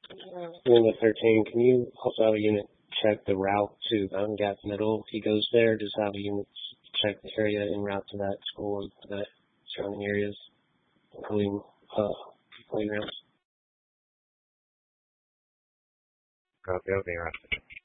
Unit 13, can you also have a unit check the route to Mountain Gap Middle? If he goes there, just have a unit check the area en route to that school and to that surrounding areas, including playgrounds. Copy, I'll be right.